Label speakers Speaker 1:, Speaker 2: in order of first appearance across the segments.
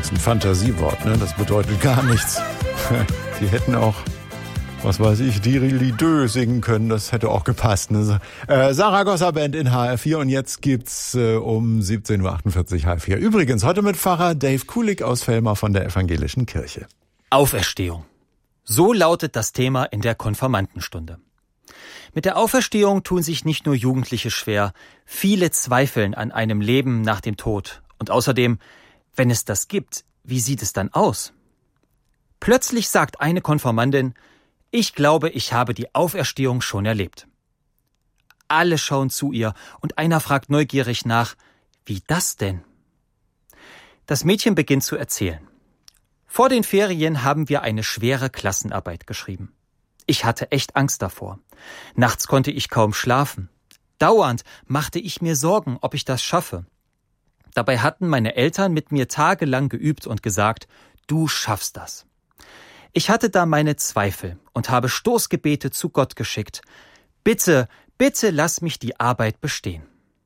Speaker 1: ist ein Fantasiewort, ne? Das bedeutet gar nichts. Die hätten auch, was weiß ich, Dirilidö singen können, das hätte auch gepasst. Ne? Saragossa Band in HR4 und jetzt gibt's um 17.48 Uhr HR4. Übrigens, heute mit Pfarrer Dave Kulik aus Vellmar von der Evangelischen Kirche.
Speaker 2: Auferstehung. So lautet das Thema in der Konfirmandenstunde. Mit der Auferstehung tun sich nicht nur Jugendliche schwer, viele zweifeln an einem Leben nach dem Tod. Und außerdem, wenn es das gibt, wie sieht es dann aus? Plötzlich sagt eine Konfirmandin: Ich glaube, ich habe die Auferstehung schon erlebt. Alle schauen zu ihr und einer fragt neugierig nach: Wie das denn? Das Mädchen beginnt zu erzählen. Vor den Ferien haben wir eine schwere Klassenarbeit geschrieben. Ich hatte echt Angst davor. Nachts konnte ich kaum schlafen. Dauernd machte ich mir Sorgen, ob ich das schaffe. Dabei hatten meine Eltern mit mir tagelang geübt und gesagt: Du schaffst das. Ich hatte da meine Zweifel und habe Stoßgebete zu Gott geschickt. Bitte, bitte lass mich die Arbeit bestehen.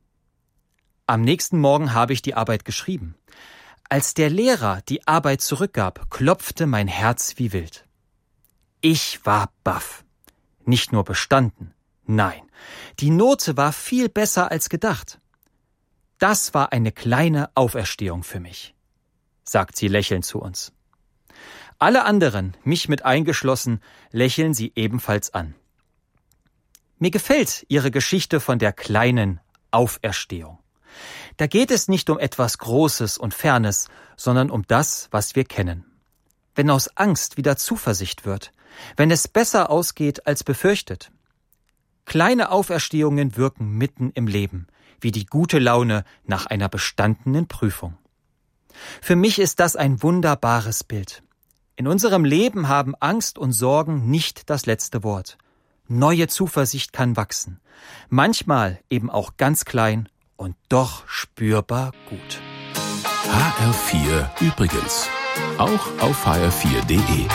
Speaker 2: Am nächsten Morgen habe ich die Arbeit geschrieben. Als der Lehrer die Arbeit zurückgab, klopfte mein Herz wie wild. Ich war baff. Nicht nur bestanden, nein, die Note war viel besser als gedacht. Das war eine kleine Auferstehung für mich, sagt sie lächelnd zu uns. Alle anderen, mich mit eingeschlossen, lächeln sie ebenfalls an. Mir gefällt ihre Geschichte von der kleinen Auferstehung. Da geht es nicht um etwas Großes und Fernes, sondern um das, was wir kennen. Wenn aus Angst wieder Zuversicht wird, wenn es besser ausgeht als befürchtet. Kleine Auferstehungen wirken mitten im Leben, wie die gute Laune nach einer bestandenen Prüfung. Für mich ist das ein wunderbares Bild. In unserem Leben haben Angst und Sorgen nicht das letzte Wort. Neue Zuversicht kann wachsen. Manchmal eben auch ganz klein und doch spürbar gut.
Speaker 3: HR4 übrigens. Auch auf hr4.de.